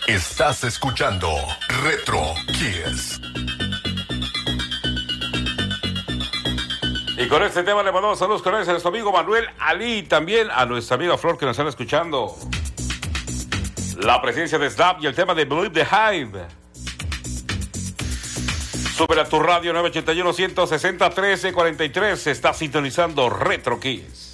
Estás escuchando Retro Kids. Y con este tema le mandamos saludos con a nuestro amigo Manuel Ali, también a nuestra amiga Flor que nos están escuchando. La presencia de Snap y el tema de Believe the Hive. Sube a tu radio 981-160-1343. Está sintonizando Retro Kids.